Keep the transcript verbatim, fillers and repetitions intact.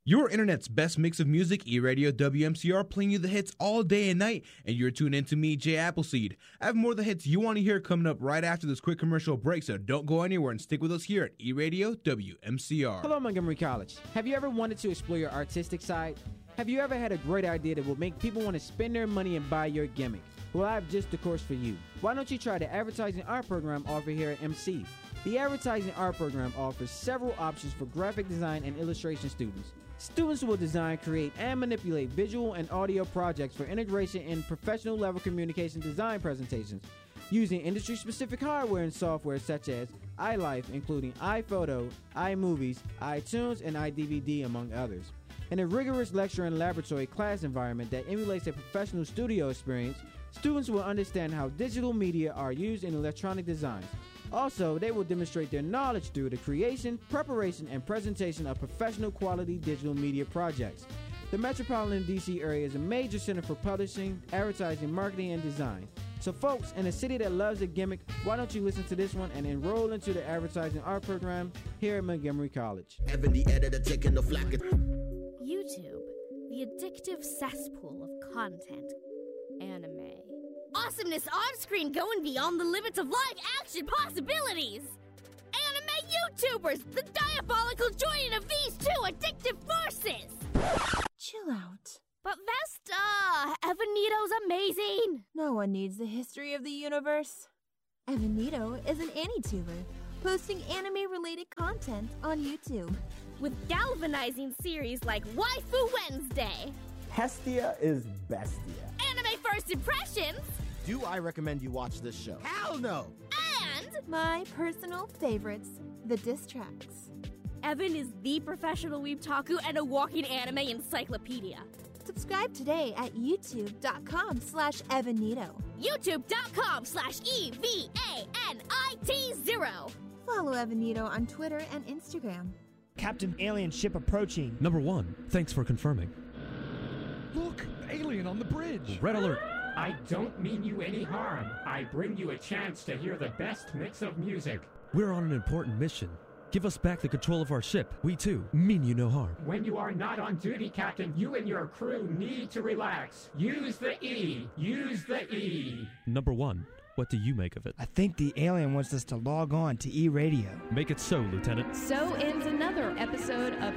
Your internet's best mix of music, E-Radio W M C R, playing you the hits all day and night, and you're tuned in to me, Jay Appleseed. I have more of the hits you want to hear coming up right after this quick commercial break, so don't go anywhere and stick with us here at E-Radio W M C R. Hello, Montgomery College. Have you ever wanted to explore your artistic side? Have you ever had a great idea that will make people want to spend their money and buy your gimmick? Well, I have just the course for you. Why don't you try the Advertising Art Program offered here at M C? The Advertising Art Program offers several options for graphic design and illustration students. Students will design, create, and manipulate visual and audio projects for integration in professional level communication design presentations using industry-specific hardware and software such as iLife, including iPhoto, iMovies, iTunes, and iDVD, among others. In a rigorous lecture and laboratory class environment that emulates a professional studio experience, students will understand how digital media are used in electronic designs. Also, they will demonstrate their knowledge through the creation, preparation, and presentation of professional quality digital media projects. The metropolitan D C area is a major center for publishing, advertising, marketing, and design. So folks, in a city that loves a gimmick, why don't you listen to this one and enroll into the Advertising Art Program here at Montgomery College. Evan the editor taking the flack. YouTube, the addictive cesspool of content. Anime. Awesomeness on screen going beyond the limits of live action possibilities! Anime YouTubers, the diabolical joining of these two addictive forces! Chill out. But Vesta, Evanito's amazing! No one needs the history of the universe. Evanito is an AniTuber, posting anime-related content on YouTube. With galvanizing series like Waifu Wednesday. Hestia is bestia. Anime First Impressions. Do I recommend you watch this show? Hell no! And my personal favorites, the diss tracks. Evan is the professional weebtaku and a walking anime encyclopedia. Subscribe today at youtube.com slash Evanito. YouTube.com slash E V A N I T zero. Follow Evanito on Twitter and Instagram. Captain Alien ship approaching. Number one, thanks for confirming. Look, alien on the bridge. Red alert. I don't mean you any harm. I bring you a chance to hear the best mix of music. We're on an important mission. Give us back the control of our ship. We, too, mean you no harm. When you are not on duty, Captain, you and your crew need to relax. Use the E. Use the E. Number one, what do you make of it? I think the alien wants us to log on to E-Radio. Make it so, Lieutenant. So ends another episode of